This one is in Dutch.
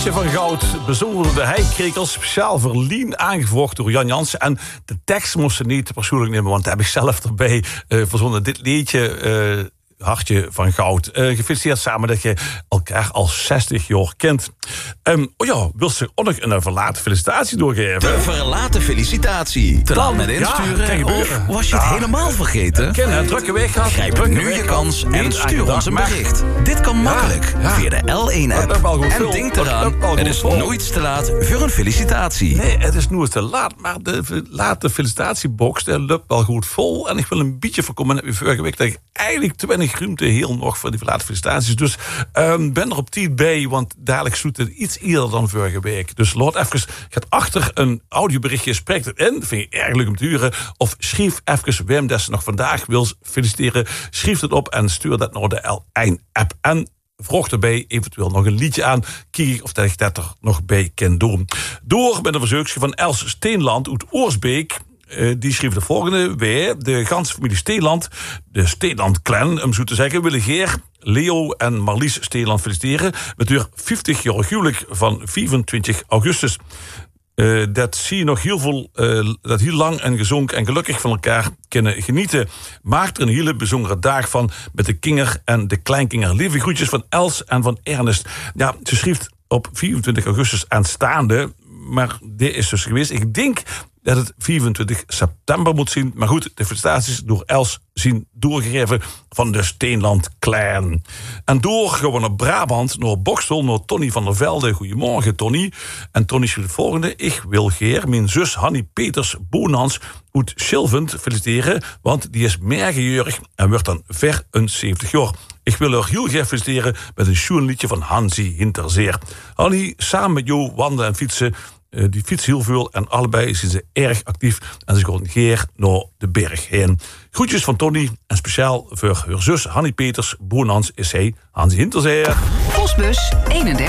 Hartje van Goud, bezongen door de Heikrekels, speciaal voor Lien aangevochten door Jan Jansen. En de tekst moest ze niet persoonlijk nemen, want daar heb ik zelf erbij verzonnen. Dit liedje, Hartje van Goud. Gefeliciteerd samen dat je elkaar al 60 jaar kent. Wil ze ook nog een verlaten felicitatie doorgeven? De verlaten felicitatie. Te laat met insturen? Of was je het helemaal vergeten? Ken een drukke week gehad. Grijp nu je kans en stuur ons een bericht. Dit kan makkelijk via de L1-app. En denk eraan, het is nooit te laat voor een felicitatie. Nee, het is nooit te laat, maar de verlaten felicitatiebox loopt wel goed vol. En ik wil een beetje voorkomen, heb je vorige week dat ik eigenlijk 20 ruimte heel nog voor die verlaten felicitaties. Dus ben er op tijd bij, want dadelijk zoet het iets eerder dan vorige week. Dus laat even, gaat achter een audioberichtje, spreekt het in, vind ik erg leuk om te huren. Of schrijf even wem dat ze nog vandaag wil feliciteren. Schrijf het op en stuur dat naar de L1-app. En vroeg erbij eventueel nog een liedje aan. Kijk of dat ik dat er nog bij kan doen. Door met een verzoekje van Els Steenland uit Oorsbeek. Die schreef de volgende. Wij, de ganse familie Steeland, de Steeland-clan, om zo te zeggen, willen Geer, Leo en Marlies Steeland feliciteren met hun 50-jarig huwelijk van 25 augustus. Dat zie je nog heel veel, dat heel lang en gezond en gelukkig van elkaar kunnen genieten. Maak er een hele bijzondere dag van met de kinger en de kleinkinger. Lieve groetjes van Els en van Ernest. Ja, ze schreef op 24 augustus aanstaande, maar dit is dus geweest. Ik denk dat het 24 september moet zien. Maar goed, de felicitaties door Els zien doorgegeven van de Steenland-clan. En door gaan we naar Brabant, naar Bokstel, naar Tony van der Velde. Goedemorgen, Tony. En Tony schreef het volgende. Ik wil Geer, mijn zus Hannie Peters Boonhans uit Silvent feliciteren, want die is meergejurig en wordt dan ver een 70 jaar. Ik wil haar heel graag feliciteren met een schoenliedje van Hansie Hinterzeer. Hannie, samen met jou wandelen en fietsen. Die fietsen heel veel en allebei zijn ze erg actief. En ze gaan Geer naar de berg heen. Groetjes van Tony en speciaal voor haar zus Hannie Peters Boonhans is zij Hansie Hinterzeer. Postbus 31.